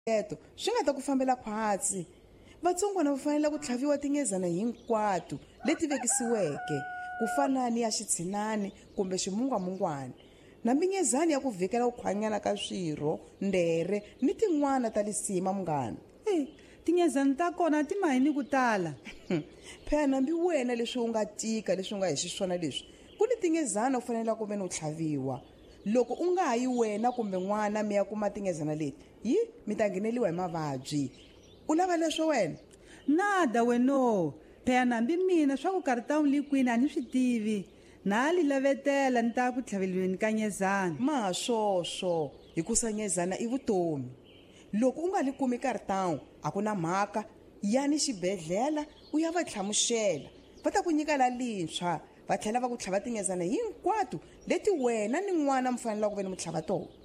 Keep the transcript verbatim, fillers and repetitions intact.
eto swi nga ta ku fambela khwatsi. Vatsongwana va fanele ku tlhaviwa tingezana hinkwato leti vekisiweke ku fana ni ya xitshinani kumbe ximungwamungwana na minyezani ya ku vhikela ku khwanyana ka swirho, ndere ni tin'wana ta lisima munghana. Eh, tinyezani ta kona ti mahini ku tala. Phela nambi wena leswi u nga tika leswi u nga hi xiswona leswi ku ni tingezana u fanele ku ve ni u tlhaviwa. Loko u nga ha yi wena kumbe n'wana mi ya kuma tingezana leti yi mi ta ngheneliwa hi mavabyi. U lava leswo wena? Nada weno, phela nambi mina swa ku karhi likwini a ni swi tivi. Na li lavetela ni ta ku tlhaveliweni ka nyezana. Ma swoswo hikusa nyezana i vutomi. Loko u nga li kumi karhi a ku na mhaka, yani xibedhlele u ya va tlhamuxela. Va ta ku nyika la lintshwa va tlhela va ku tlhava tingezana hinkwato leti wena ni n'wana mi fanele ku ve ni mi tlhava tona.